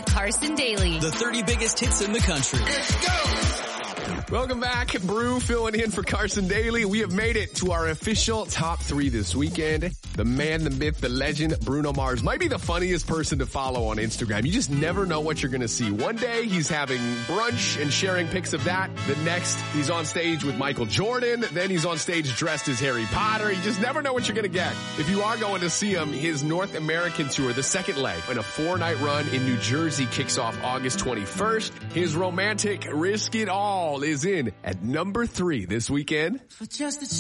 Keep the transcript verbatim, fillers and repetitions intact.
with Carson Daly. The thirty biggest hits in the country. Let's go! Welcome back. Brew filling in for Carson Daly. We have made it to our official top three this weekend. The man, the myth, the legend, Bruno Mars might be the funniest person to follow on Instagram. You just never know what you're going to see. One day he's having brunch and sharing pics of that. The next he's on stage with Michael Jordan. Then he's on stage dressed as Harry Potter. You just never know what you're going to get. If you are going to see him, his North American tour, the second leg in a four night run in New Jersey kicks off August twenty-first. His romantic Risk It All is in at number three this weekend. For just a